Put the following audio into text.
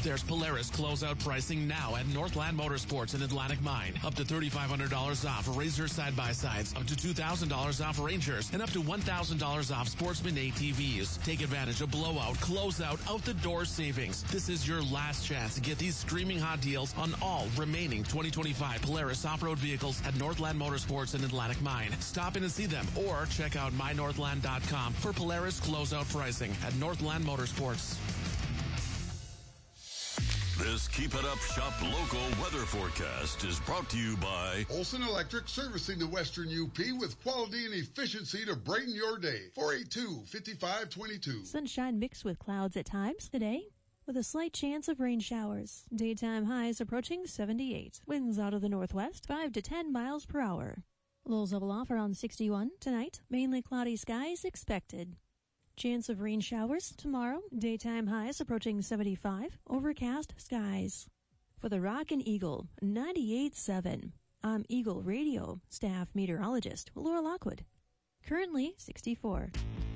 There's Polaris closeout pricing now at Northland Motorsports in Atlantic Mine. Up to $3,500 off Razor side-by-sides, up to $2,000 off Rangers, and up to $1,000 off Sportsman ATVs. Take advantage of blowout, closeout, out-the-door savings. This is your last chance to get these screaming hot deals on all remaining 2025 Polaris off-road vehicles at Northland Motorsports in Atlantic Mine. Stop in and see them or check out mynorthland.com for Polaris closeout pricing at Northland Motorsports. This Keep It Up Shop local weather forecast is brought to you by Olson Electric, servicing the Western UP with quality and efficiency to brighten your day. 482-5522. Sunshine mixed with clouds at times today, with a slight chance of rain showers. Daytime highs approaching 78. Winds out of the northwest, 5 to 10 miles per hour. Lows level off around 61 tonight. Mainly cloudy skies expected. Chance of rain showers tomorrow. Daytime highs approaching 75. Overcast skies. For the Rockin' Eagle 98.7, I'm Eagle Radio staff meteorologist Laura Lockwood. Currently 64.